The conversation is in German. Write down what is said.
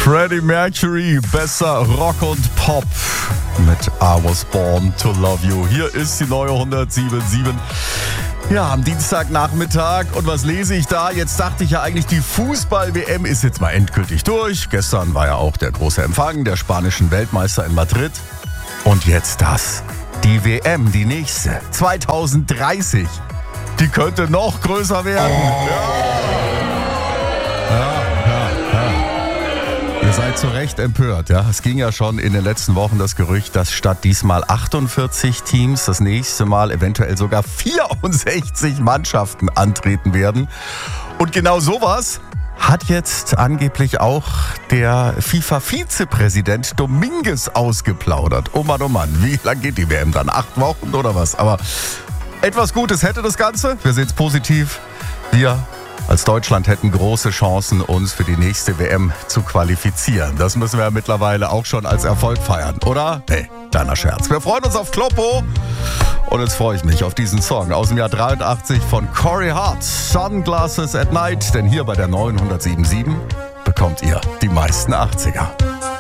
Freddie Mercury, besser Rock und Pop mit I Was Born to Love You. Hier ist die neue 107.7. Ja, am Dienstagnachmittag. Und was lese ich da? Jetzt dachte ich ja eigentlich, die Fußball-WM ist jetzt mal endgültig durch. Gestern war ja auch der große Empfang der spanischen Weltmeister in Madrid. Und jetzt das. Die WM, die nächste, 2030. Die könnte noch größer werden. Ihr seid zu Recht empört. Ja? Es ging ja schon in den letzten Wochen das Gerücht, dass statt diesmal 48 Teams das nächste Mal eventuell sogar 64 Mannschaften antreten werden. Und genau sowas hat jetzt angeblich auch der FIFA-Vizepräsident Dominguez ausgeplaudert. Oh Mann, wie lang geht die WM dann? 8 Wochen oder was? Aber etwas Gutes hätte das Ganze. Wir sehen es positiv. Wir als Deutschland hätten große Chancen, uns für die nächste WM zu qualifizieren. Das müssen wir ja mittlerweile auch schon als Erfolg feiern, oder? Nee, kleiner Scherz. Wir freuen uns auf Kloppo. Und jetzt freue ich mich auf diesen Song aus dem Jahr 83 von Corey Hart, Sunglasses at Night. Denn hier bei der 907.7 bekommt ihr die meisten 80er.